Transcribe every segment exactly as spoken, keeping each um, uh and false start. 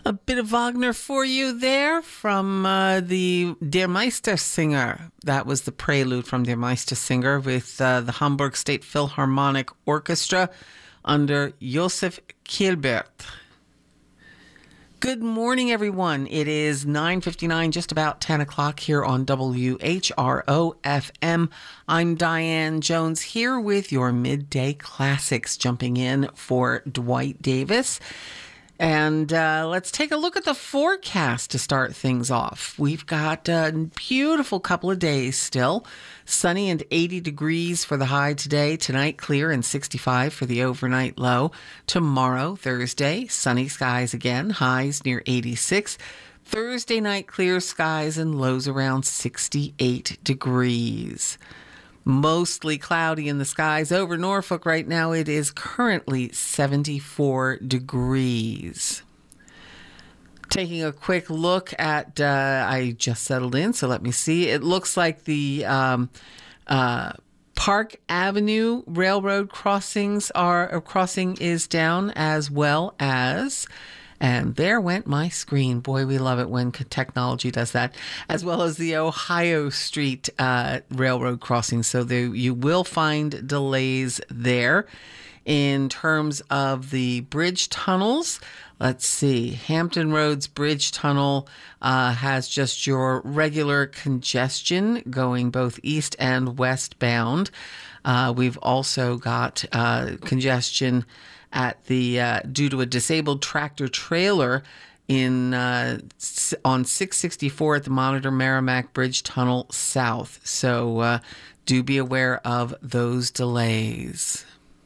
A bit of Wagner for you there from uh, the Der Meistersinger. That was the prelude from Der Meistersinger with uh, the Hamburg State Philharmonic Orchestra under Josef Kielbert. Good morning, everyone. It is nine fifty-nine, just about ten o'clock here on W H R O F M. I'm Diane Jones here with your Midday Classics, jumping in for Dwight Davis. And uh, let's take a look at the forecast to start things off. We've got a beautiful couple of days still. Sunny and eighty degrees for the high today. Tonight, clear and sixty-five for the overnight low. Tomorrow, Thursday, sunny skies again. Highs near eighty-six. Thursday night, clear skies and lows around sixty-eight degrees. Mostly cloudy in the skies over Norfolk right now. It is currently seventy-four degrees. Taking a quick look at, uh, I just settled in, so let me see. It looks like the um, uh, Park Avenue Railroad crossings are, or crossing is down, as well as, and there went my screen. Boy, we love it when technology does that. As well as the Ohio Street uh, Railroad crossing. So there, you will find delays there. In terms of the bridge tunnels, let's see. Hampton Roads Bridge Tunnel uh, has just your regular congestion going both east and westbound. Uh, we've also got uh, congestion at the uh, due to a disabled tractor trailer in uh, on six sixty-four at the Monitor Merrimack Bridge Tunnel South. So uh, do be aware of those delays.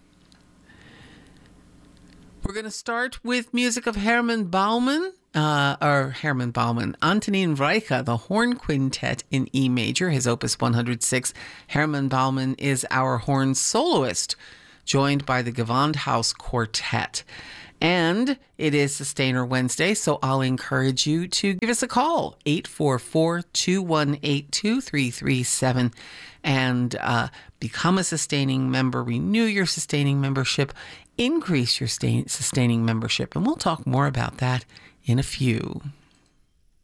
We're going to start with music of Hermann Baumann, uh, or Hermann Baumann, Antonin Reicha, the Horn Quintet in E major, his Opus one hundred six. Hermann Baumann is our horn soloist, joined by the Gewandhaus Quartet. And it is Sustainer Wednesday, so I'll encourage you to give us a call, eight four four, two one eight, two three three seven, and uh, become a sustaining member, renew your sustaining membership, increase your sustaining membership, and we'll talk more about that in a few.